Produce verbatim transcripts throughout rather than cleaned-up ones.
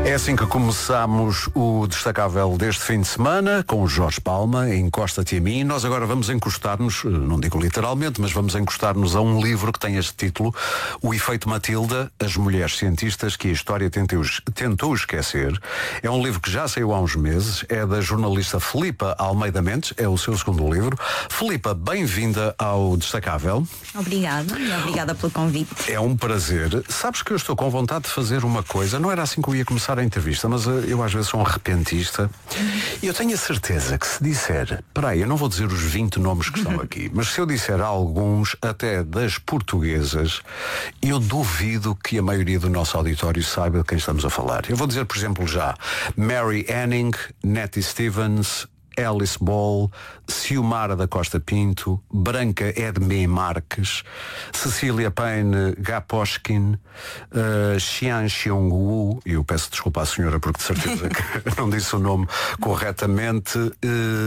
É assim que começamos o destacável deste fim de semana com o Jorge Palma, Encosta-te a mim. Nós agora vamos encostar-nos, não digo literalmente, mas vamos encostar-nos a um livro que tem este título, O Efeito Matilda, as mulheres cientistas que a história tentou, tentou esquecer. É um livro que já saiu há uns meses, é da jornalista Filipa Almeida Mendes, é o seu segundo livro. Filipa, bem-vinda ao destacável. Obrigada, e obrigada pelo convite. É um prazer. Sabes que eu estou com vontade de fazer uma coisa, não era assim que eu ia começar a entrevista, mas uh, eu às vezes sou um repentista e eu tenho a certeza que se disser, peraí, eu não vou dizer os vinte nomes que estão aqui, mas se eu disser alguns, até das portuguesas, eu duvido que a maioria do nosso auditório saiba de quem estamos a falar. Eu vou dizer, por exemplo, já Mary Anning, Nettie Stevens, Alice Ball, Ciumara da Costa Pinto, Branca Edmé Marques, Cecília Payne Gaposchkin, uh, Xian Xiongwu, e eu peço desculpa à senhora porque de certeza que não disse o nome corretamente, uh,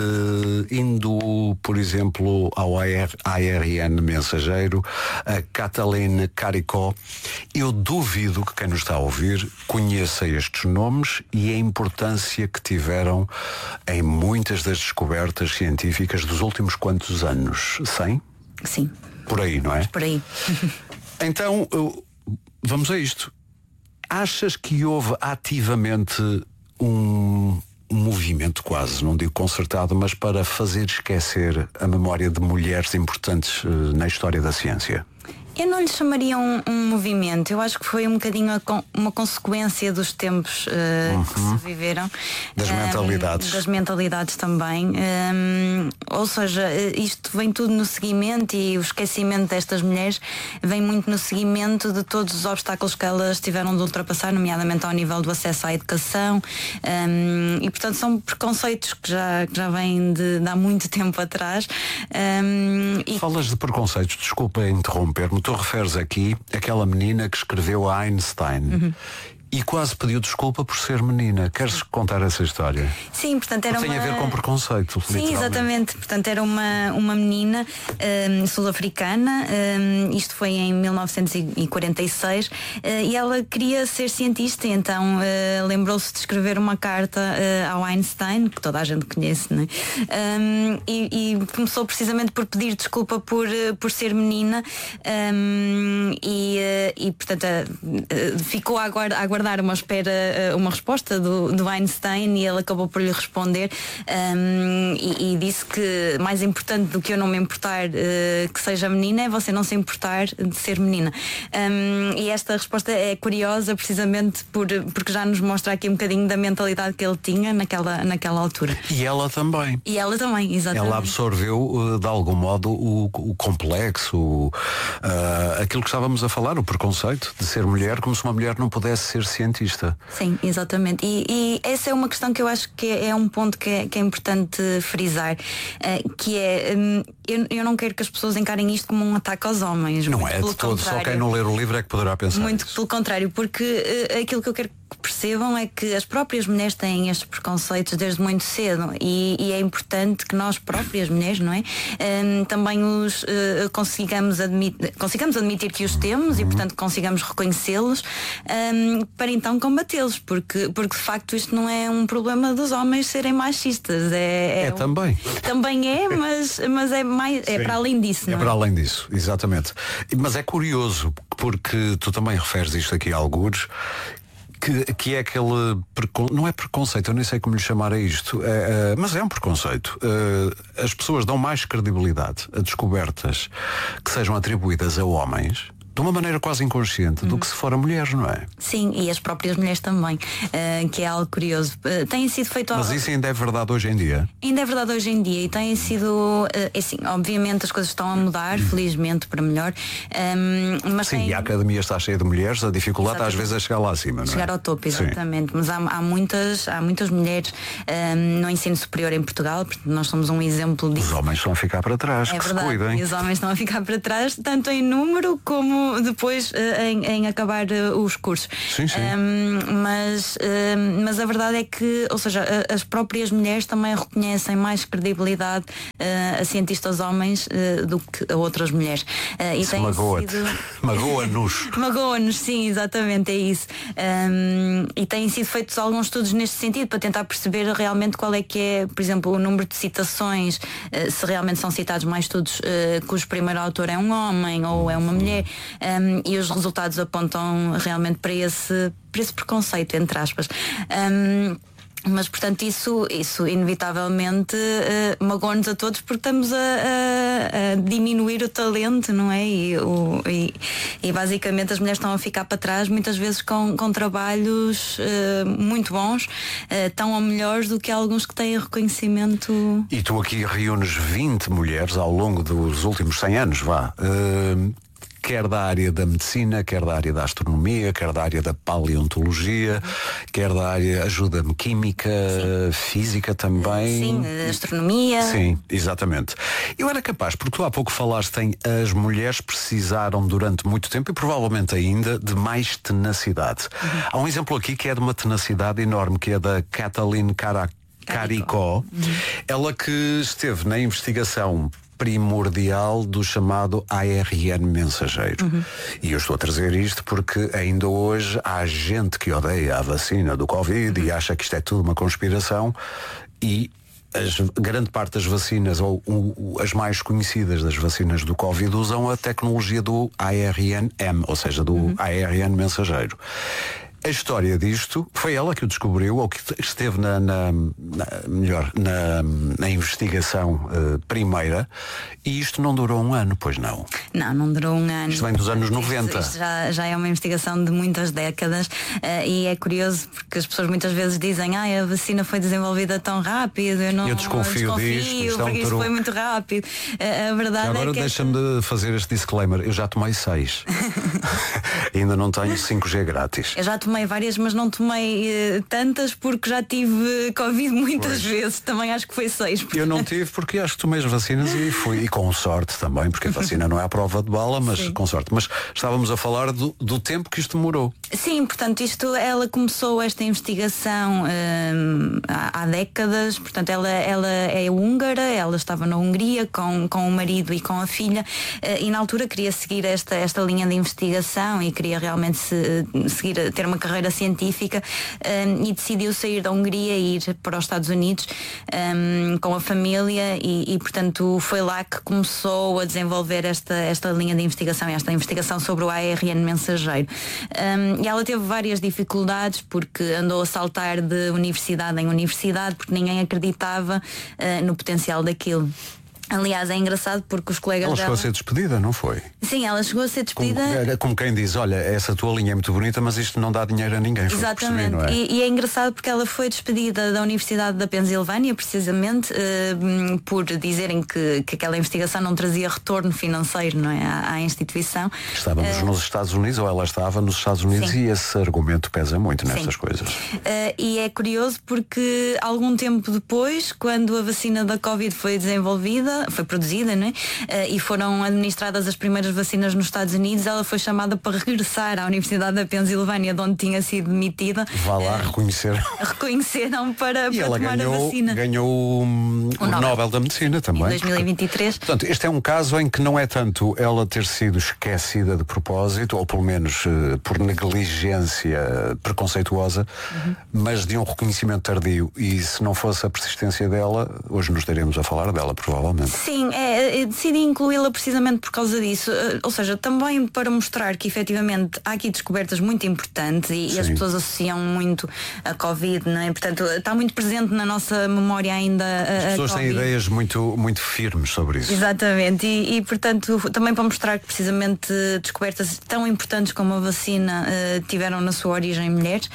indo, por exemplo, ao A R N Mensageiro, a Cataline Caricó. Eu duvido que quem nos está a ouvir conheça estes nomes e a importância que tiveram em muitas das descobertas científicas dos últimos quantos anos? cem? Sim. Por aí, não é? Por aí. Então, vamos a isto. Achas que houve ativamente um, um movimento quase, não digo concertado, mas para fazer esquecer a memória de mulheres importantes uh, na história da ciência? Eu não lhe chamaria um, um movimento. Eu acho que foi um bocadinho a, uma consequência dos tempos uh, uhum. que se viveram. Das um, mentalidades. Das mentalidades também. Um, ou seja, isto vem tudo no seguimento, e o esquecimento destas mulheres vem muito no seguimento de todos os obstáculos que elas tiveram de ultrapassar, nomeadamente ao nível do acesso à educação. Um, e, portanto, são preconceitos que já, que já vêm de, de há muito tempo atrás. Um, e... Falas de preconceitos, desculpa interromper-me. Tu referes aqui aquela menina que escreveu a Einstein uhum. e quase pediu desculpa por ser menina. Queres contar essa história? Sim, portanto era tem uma... a ver com preconceito. Sim, exatamente. Portanto era uma, uma menina um, sul-africana, um, isto foi em mil novecentos e quarenta e seis, uh, e ela queria ser cientista, então uh, lembrou-se de escrever uma carta uh, ao Einstein, que toda a gente conhece, não é? Um, e, e começou precisamente por pedir desculpa por, uh, por ser menina, um, e, uh, e portanto uh, ficou a aguardar, a aguardar uma espera, uh, uma resposta do, do Einstein, e ele acabou por lhe responder, um, e, e disse que mais importante do que eu não me importar uh, que seja menina é você não se importar de ser menina. Um, e esta resposta é curiosa precisamente por, porque já nos mostra aqui um bocadinho da mentalidade que ele tinha naquela, naquela altura. E ela também. E ela também, exatamente. Ela absorveu de algum modo o, o complexo, o, uh, aquilo que estávamos a falar, o preconceito de ser mulher, como se uma mulher não pudesse ser cientista. Sim, exatamente. E, e essa é uma questão que eu acho que é, é um ponto que é, que é importante frisar, uh, que é um, eu, eu não quero que as pessoas encarem isto como um ataque aos homens. Não é de todo, só quem não ler o livro é que poderá pensar muito isso. Pelo contrário, porque uh, aquilo que eu quero que percebam é que as próprias mulheres têm estes preconceitos desde muito cedo, e, e é importante que nós próprias mulheres, não é? Um, também os uh, consigamos, admitir, consigamos admitir que os temos, uhum. e portanto consigamos reconhecê-los, um, para então combatê-los, porque, porque de facto isto não é um problema dos homens serem machistas. É, é, é um, também. Também é, mas, mas é, mais, é para além disso. Não é é para além disso, exatamente. Mas é curioso, porque tu também referes isto aqui a algures, Que, que é aquele, não é preconceito, eu nem sei como lhe chamar a isto, é, é, mas é um preconceito. É, as pessoas dão mais credibilidade a descobertas que sejam atribuídas a homens de uma maneira quase inconsciente do que se for a mulher, não é? Sim, e as próprias mulheres também, uh, que é algo curioso. Uh, tem sido feito... Mas isso ainda é verdade hoje em dia? Ainda é verdade hoje em dia, e tem sido... Uh, assim, obviamente as coisas estão a mudar, felizmente para melhor. Um, mas Sim, tem... e a academia está cheia de mulheres, a dificuldade Exatamente. Às vezes é chegar lá acima, não é? Chegar ao topo, exatamente. Sim. Mas há, há, muitas, há muitas mulheres um, no ensino superior em Portugal, porque nós somos um exemplo disso. Os homens estão a ficar para trás, é que verdade, se cuidem. E os homens estão a ficar para trás, tanto em número como mesmo depois uh, em, em acabar uh, os cursos. Sim, sim. Um, mas, uh, mas a verdade é que, ou seja, a, as próprias mulheres também reconhecem mais credibilidade uh, a cientistas homens uh, do que a outras mulheres. Uh, e tem magoa-te. sido... Magoa-nos. Magoa-nos, sim, exatamente, é isso. Um, e têm sido feitos alguns estudos neste sentido para tentar perceber realmente qual é que é, por exemplo, o número de citações, uh, se realmente são citados mais estudos uh, cujo primeiro autor é um homem ou é uma mulher, um, e os resultados apontam realmente para esse, para esse preconceito, entre aspas. Um, Mas, portanto, isso, isso inevitavelmente uh, magoa-nos a todos porque estamos a, a, a diminuir o talento, não é? E, o, e, e basicamente as mulheres estão a ficar para trás, muitas vezes com, com trabalhos uh, muito bons, uh, tão ou melhores do que alguns que têm reconhecimento. E tu aqui reúnes vinte mulheres ao longo dos últimos cem anos, vá. Uh... Quer da área da medicina, quer da área da astronomia, quer da área da paleontologia, quer da área, ajuda-me, química, sim. Física também. Sim, astronomia. Sim, exatamente. Eu era capaz, porque tu há pouco falaste em as mulheres precisaram durante muito tempo e provavelmente ainda de mais tenacidade. Uhum. Há um exemplo aqui que é de uma tenacidade enorme, que é da Katalin Carac Caricó, uhum. Ela que esteve na investigação primordial do chamado A R N mensageiro. Uhum. E eu estou a trazer isto porque ainda hoje há gente que odeia a vacina do Covid, uhum. E acha que isto é tudo uma conspiração, e as, grande parte das vacinas, ou o, as mais conhecidas das vacinas do Covid, usam a tecnologia do A R N M, ou seja, do uhum. A R N mensageiro. A história disto foi ela que o descobriu, ou que esteve na, na, na melhor, na, na investigação uh, primeira, e isto não durou um ano, pois não? Não, não durou um ano. Isto vem dos anos noventa. Isto, isto já, já é uma investigação de muitas décadas, uh, e é curioso porque as pessoas muitas vezes dizem ah, a vacina foi desenvolvida tão rápido, eu não eu desconfio, desconfio disto, isto porque isto foi muito rápido. Uh, a verdade agora é que deixa-me esta... de fazer este disclaimer, eu já tomei seis. Ainda não tenho cinco G grátis. Eu já tomei várias, mas não tomei uh, tantas porque já tive Covid muitas pois. vezes. Também acho que foi seis. Eu não tive porque acho que tomei as vacinas e fui, e com sorte também, porque a vacina não é a prova de bala, mas sim. Com sorte. Mas estávamos a falar do, do tempo que isto demorou. Sim, portanto, isto, ela começou esta investigação um, há, há décadas, portanto, ela, ela é húngara, ela estava na Hungria com, com o marido e com a filha, uh, e na altura queria seguir esta, esta linha de investigação e queria realmente se, seguir, ter uma carreira científica, um, e decidiu sair da Hungria e ir para os Estados Unidos um, com a família e, e, portanto, foi lá que começou a desenvolver esta, esta linha de investigação, esta investigação sobre o A R N mensageiro. Um, e ela teve várias dificuldades porque andou a saltar de universidade em universidade porque ninguém acreditava uh, no potencial daquilo. Aliás, é engraçado porque os colegas ela dela... chegou a ser despedida, não foi? Sim, ela chegou a ser despedida. Como, como quem diz, olha, essa tua linha é muito bonita, mas isto não dá dinheiro a ninguém. Exatamente. Perceber, não é? E, e é engraçado porque ela foi despedida da Universidade da Pensilvânia, precisamente, uh, por dizerem que, que aquela investigação não trazia retorno financeiro, não é, à, à instituição. Estávamos uh, nos Estados Unidos, ou ela estava nos Estados Unidos, sim. E esse argumento pesa muito nestas sim. coisas. Uh, e é curioso porque algum tempo depois, quando a vacina da Covid foi desenvolvida, foi produzida, né? Uh, e foram administradas as primeiras vacinas nos Estados Unidos, ela foi chamada para regressar à Universidade da Pensilvânia, de onde tinha sido demitida. Vá lá uh, reconhecer. Reconheceram para, e para ela tomar ganhou, a vacina. Ganhou o, o Nobel. Nobel da Medicina também. Em dois mil e vinte e três. Portanto, este é um caso em que não é tanto ela ter sido esquecida de propósito, ou pelo menos uh, por negligência preconceituosa, uhum. mas de um reconhecimento tardio. E se não fosse a persistência dela, hoje nos estaremos a falar dela, provavelmente. Sim, é, é, decidi incluí-la precisamente por causa disso. Ou seja, também para mostrar que efetivamente há aqui descobertas muito importantes e, e as pessoas associam muito a Covid, não é? Portanto, está muito presente na nossa memória ainda a, as pessoas a têm ideias muito, muito firmes sobre isso. Exatamente, e, e portanto também para mostrar que precisamente descobertas tão importantes como a vacina uh, tiveram na sua origem mulheres,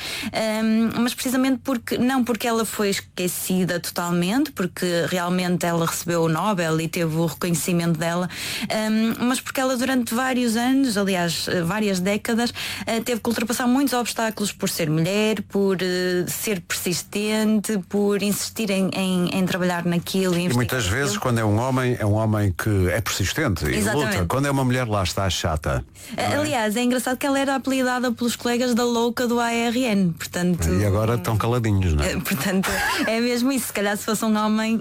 um, mas precisamente porque, não porque ela foi esquecida totalmente, porque realmente ela recebeu o Nobel Nobel e teve o reconhecimento dela, um, mas porque ela durante vários anos, aliás, várias décadas, uh, teve que ultrapassar muitos obstáculos por ser mulher, por uh, ser persistente, por insistir em, em, em trabalhar naquilo. E muitas vezes naquilo. Quando é um homem, é um homem que é persistente e Exatamente. luta. Quando é uma mulher, lá está chata. Uh, aliás, é engraçado que ela era apelidada pelos colegas da louca do A R N, portanto... E agora estão caladinhos, não é? Uh, portanto, é mesmo isso. Se calhar se fosse um homem,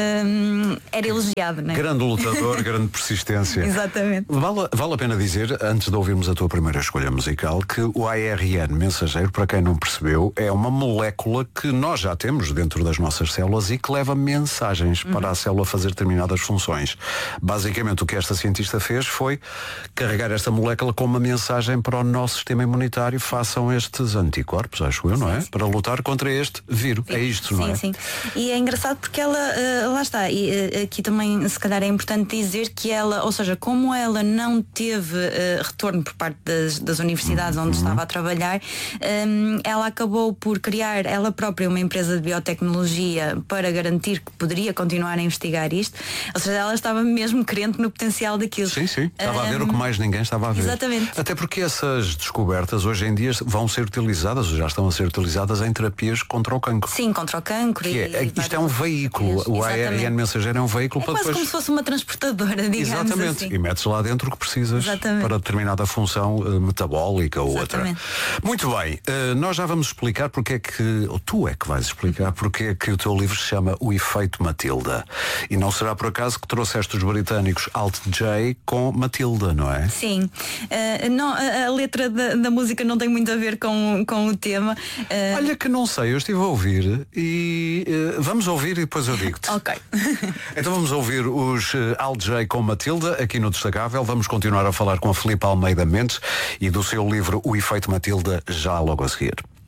uh, era elogiado, não é? Grande lutador, grande persistência. Exatamente. Vale, vale a pena dizer, antes de ouvirmos a tua primeira escolha musical, que o A R N mensageiro, para quem não percebeu, é uma molécula que nós já temos dentro das nossas células e que leva mensagens uhum. para a célula fazer determinadas funções. Basicamente o que esta cientista fez foi carregar esta molécula com uma mensagem para o nosso sistema imunitário: façam estes anticorpos, acho eu, não é? Sim. Para lutar contra este vírus. Sim. É isto, não sim, é? Sim, sim. E é engraçado porque ela, uh, lá está, e uh, aqui também se calhar é importante dizer que ela, ou seja, como ela não teve uh, retorno por parte das, das universidades uhum. onde estava a trabalhar, um, ela acabou por criar ela própria uma empresa de biotecnologia para garantir que poderia continuar a investigar isto. Ou seja, ela estava mesmo crente no potencial daquilo. Sim, sim. Estava um, a ver o que mais ninguém estava a ver. Exatamente. Até porque essas descobertas hoje em dia vão ser utilizadas, ou já estão a ser utilizadas em terapias contra o cancro. Sim, contra o cancro. Que e, é, e isto é um veículo. O A R N mensageiro é um veículo é para quase depois... como se fosse uma transportadora, digamos. Exatamente. Assim. E metes lá dentro o que precisas Exatamente. Para determinada função uh, metabólica ou Exatamente. outra. Muito bem. Uh, nós já vamos explicar porque é que, ou tu é que vais explicar porque é que o teu livro se chama O Efeito Matilda. E não será por acaso que trouxeste os britânicos Alt J com Matilda, não é? Sim. Uh, não, a, a letra da, da música não tem muito a ver com, com o tema. Uh... Olha que não sei, eu estive a ouvir e uh, vamos ouvir e depois eu digo-te. Ok. Então vamos ouvir os uh, Alt J com Matilda aqui no Destacável. Vamos continuar a falar com a Filipe Almeida Mendes e do seu livro O Efeito Matilda já logo a seguir.